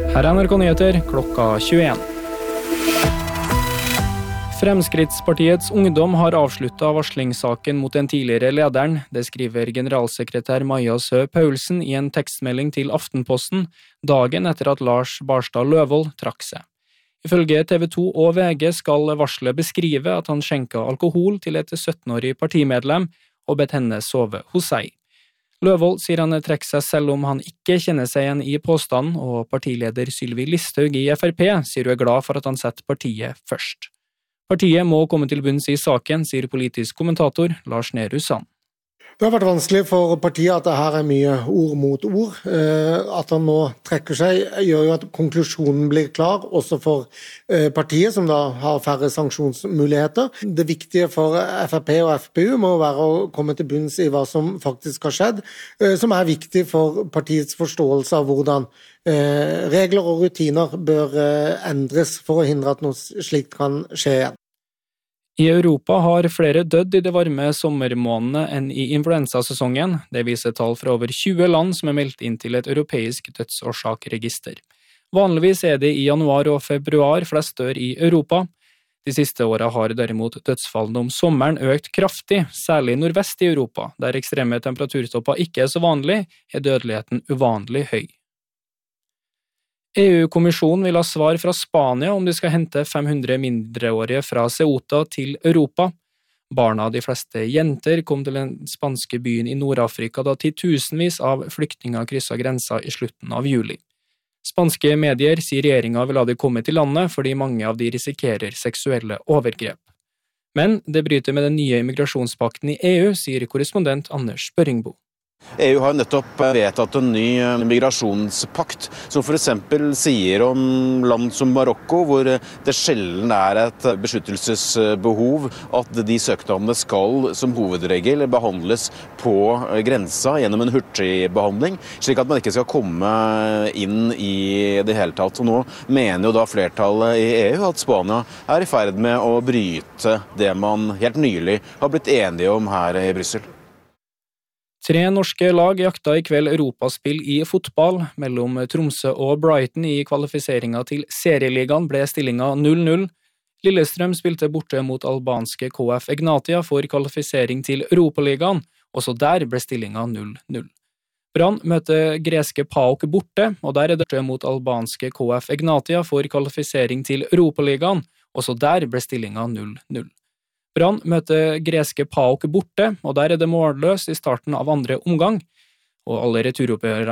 Her er NRK Nyheter, klokka 21. Fremskrittspartiets ungdom har avsluttet varslingssaken mot den tidligere lederen. Det skriver generalsekretær Maja Sø Paulsen i en tekstmelding til Aftenposten, dagen etter at Lars Barstad Løvold trakk seg. Ifølge TV 2 og VG skal varselet beskrive at han skjenket alkohol til et 17-årig partimedlem og bedt henne sove hos seg. Løvold sier han trekker seg selv om han ikke kjenner seg igjen i påstanden, og partileder Sylvi Listhaug i FrP sier hun er glad for at han setter partiet først. Partiet må komme til bunns i saken, sier politisk kommentator Lars Nehru Sand. Det har vært vanskelig for partiet at det her er mye ord mot ord. At han nå trekker seg gjør jo at konklusjonen blir klar, også for partiet som da har færre sanksjonsmuligheter. Det viktige for FrP og FPU må være å komme til bunns i hva som faktisk har skjedd, som er viktig for partiets forståelse av hvordan regler og rutiner bør endres for å hindre at noe slikt kan skje igjen. I Europa har flere dødd i de varme sommermånedene enn i influensasesongen. Det viser tall fra over 20 land som er meldt inn til et europeisk dødsårsakregister. Vanligvis er det i januar og februar flest dør i Europa. De siste årene har derimot dødsfallene om sommeren økt kraftig, særlig nordvest i Europa. Der ekstreme temperaturtopper ikke er så vanlig, er dødeligheten uvanlig høy. EU-kommisjonen vil ha svar fra Spania om de skal hente 500 mindreårige fra Ceuta til Europa. Barna, de fleste jenter, kom til den spanske byen i Nord-Afrika da titusenvis av flyktninger krysset grensa i slutten av juli. Spanske medier sier regjeringen vil la de komme til landet fordi mange av de risikerer seksuelle overgrep. Men det bryter med den nye immigrasjonspakten i EU, sier korrespondent Anders Børringbo. EU har nettopp vedtatt en ny migrasjonspakt, som for eksempel sier om land som Marokko, hvor det sjelden er et beskyttelsesbehov, at de søknadene skal som hovedregel behandles på grensa gjennom en hurtigbehandling, slik at man ikke skal komme inn i det hele tatt. Og nå mener jo da flertallet i EU at Spania er i ferd med å bryte det man helt nylig har blitt enige om her i Brussel. 3 norske lag jakta i kveld europaspill i fotball. Mellom Tromsø og Brighton i kvalifiseringen til serieligaen ble stillingen 0-0. Lillestrøm spilte borte mot albanske KF Egnatia for kvalifisering til Europaligaen. Også der ble stillingen 0-0. Brann møter greske PAOK borte, og der er det mot albanske KF Egnatia for kvalifisering til Europaligaen. Også der ble stillingen 0-0. Brann møter greske PAOK borte, og der er det målløst i starten av andre omgang, og alle returoppgjørene